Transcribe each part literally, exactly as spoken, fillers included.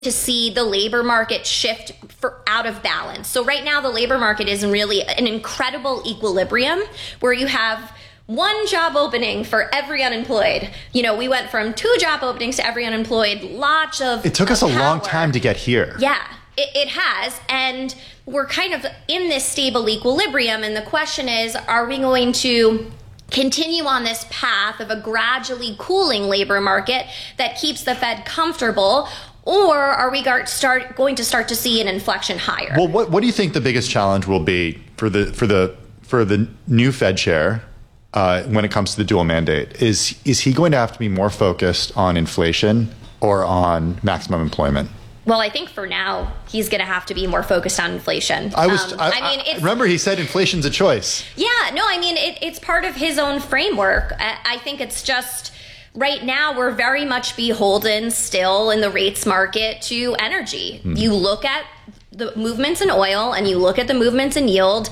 to see the labor market shift for out of balance. So right now the labor market is in really an incredible equilibrium where you have one job opening for every unemployed. You know, we went from two job openings to every unemployed, lots of It took us of a long power. time to get here. Yeah, it, it has. And we're kind of in this stable equilibrium. And the question is, are we going to continue on this path of a gradually cooling labor market that keeps the Fed comfortable? Or are we start, going to start to see an inflection higher? Well, what, what do you think the biggest challenge will be for the for the for the new Fed chair uh, when it comes to the dual mandate? Is is he going to have to be more focused on inflation or on maximum employment? Well, I think for now he's going to have to be more focused on inflation. I was. Um, I, I mean, I, it's, remember he said inflation's a choice. Yeah. No. I mean, it, it's part of his own framework. I, I think it's just. Right now, we're very much beholden still in the rates market to energy. Mm. You look at the movements in oil and you look at the movements in yield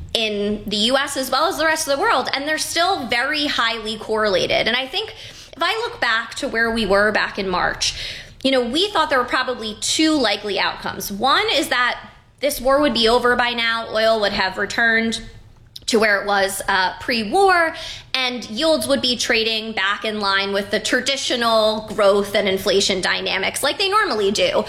in the U S as well as the rest of the world, and they're still very highly correlated. And I think if I look back to where we were back in March, you know, we thought there were probably two likely outcomes. One is that this war would be over by now, oil would have returned to where it was uh, pre-war, and yields would be trading back in line with the traditional growth and inflation dynamics like they normally do.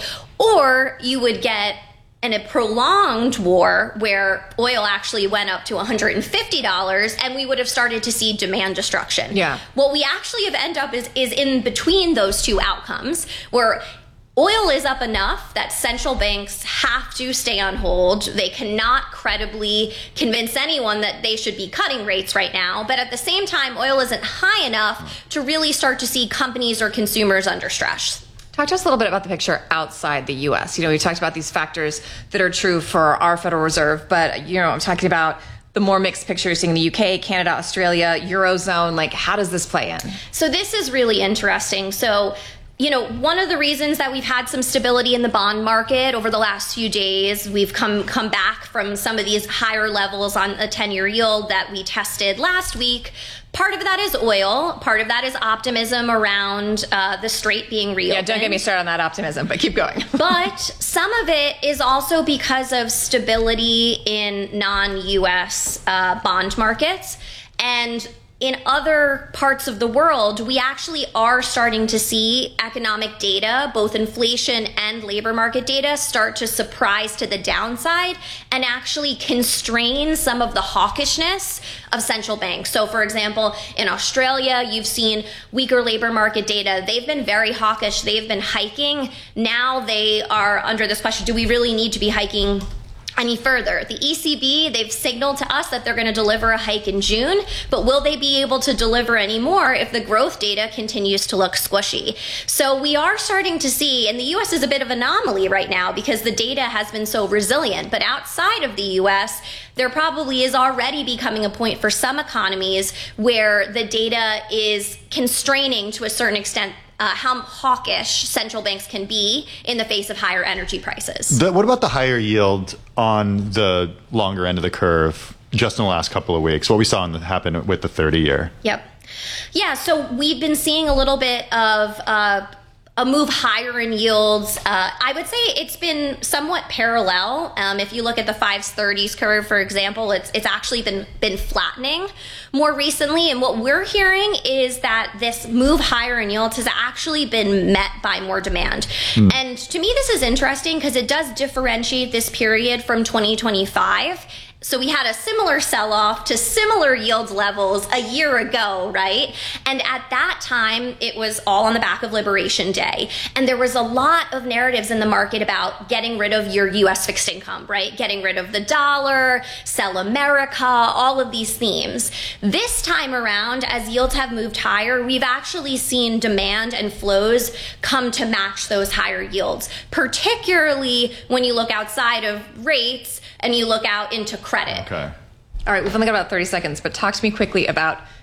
Or you would get in a prolonged war where oil actually went up to one hundred fifty dollars and we would have started to see demand destruction. Yeah. What we actually have ended up is, is in between those two outcomes where oil is up enough that central banks have to stay on hold. They cannot credibly convince anyone that they should be cutting rates right now. But at the same time, oil isn't high enough to really start to see companies or consumers under stress. Talk to us a little bit about the picture outside the U S. You know, we talked about these factors that are true for our Federal Reserve, but, you know, I'm talking about the more mixed picture you're seeing in the U K, Canada, Australia, Eurozone. Like, how does this play in? So this is really interesting. So you know, one of the reasons that we've had some stability in the bond market over the last few days, we've come come back from some of these higher levels on a ten-year yield that we tested last week. Part of that is oil. Part of that is optimism around uh, the Strait being reopened. Yeah, don't get me started on that optimism, but keep going. But some of it is also because of stability in non-U S uh, bond markets. And in other parts of the world, we actually are starting to see economic data, both inflation and labor market data, start to surprise to the downside and actually constrain some of the hawkishness of central banks. So, for example, in Australia, you've seen weaker labor market data. They've been very hawkish. They've been hiking. Now they are under this question, do we really need to be hiking any further? The E C B, they've signaled to us that they're going to deliver a hike in June, but will they be able to deliver any more if the growth data continues to look squishy? So we are starting to see, and the U S is a bit of an anomaly right now because the data has been so resilient, but outside of the U S, there probably is already becoming a point for some economies where the data is constraining to a certain extent Uh, how hawkish central banks can be in the face of higher energy prices. The, what about the higher yield on the longer end of the curve just in the last couple of weeks? What we saw in the, happen with the thirty-year? Yep. Yeah, so we've been seeing a little bit of uh, a move higher in yields. Uh, I would say it's been somewhat parallel. Um, if you look at the fives thirties curve, for example, it's it's actually been been flattening more recently. And what we're hearing is that this move higher in yields has actually been met by more demand. Mm. And to me, this is interesting because it does differentiate this period from twenty twenty-five. So we had a similar sell-off to similar yield levels a year ago, right? And at that time, it was all on the back of Liberation Day. And there was a lot of narratives in the market about getting rid of your U S fixed income, right? Getting rid of the dollar, sell America, all of these themes. This time around, as yields have moved higher, we've actually seen demand and flows come to match those higher yields, particularly when you look outside of rates and you look out into credit. Okay. All right, we've only got about thirty seconds, but talk to me quickly about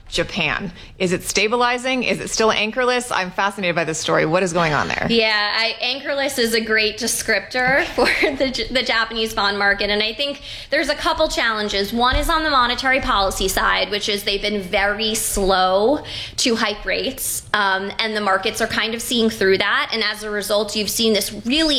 Japan. Is it stabilizing? Is it still anchorless? I'm fascinated by this story. What is going on there? Yeah, I, anchorless is a great descriptor for the, the Japanese bond market. And I think there's a couple challenges. One is on the monetary policy side, which is they've been very slow to hike rates. Um, and the markets are kind of seeing through that. And as a result, you've seen this really